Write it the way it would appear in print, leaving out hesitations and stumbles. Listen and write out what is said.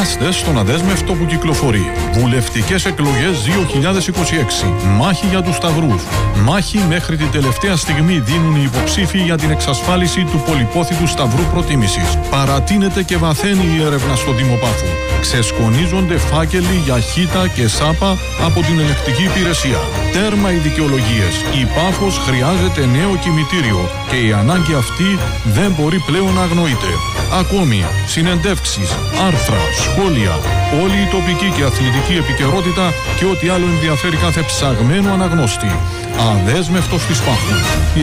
Είμαστε στον αδέσμευτο που κυκλοφορεί. Βουλευτικές εκλογές 2026. Μάχη για τους σταυρούς. Μάχη μέχρι την τελευταία στιγμή δίνουν οι υποψήφοι για την εξασφάλιση του πολυπόθητου σταυρού προτίμησης. Παρατείνεται και βαθαίνει η έρευνα στο Δήμο Πάφου. Ξεσκονίζονται φάκελοι για χίτα και σάπα από την ελεκτική υπηρεσία. Τέρμα οι δικαιολογίες. Η Πάφος χρειάζεται νέο κημητήριο και η ανάγκη αυτή δεν μπορεί πλέον να αγνοείται. Ακόμη, συνεντεύξεις, άρθρα, σχόλια, όλη η τοπική και αθλητική επικαιρότητα και ό,τι άλλο ενδιαφέρει κάθε ψαγμένο αναγνώστη. Αδέσμευτος της Πάφου.